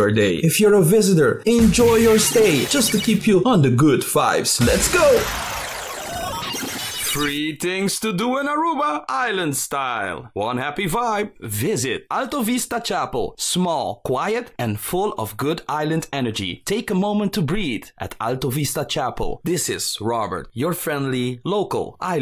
your day. If you're a visitor, enjoy your stay just to keep you on the good vibes. Let's go! Three things to do in Aruba, island style. One happy vibe. Visit Alto Vista Chapel. Small, quiet, and full of good island energy. Take a moment to breathe at Alto Vista Chapel. This is Robert, your friendly local island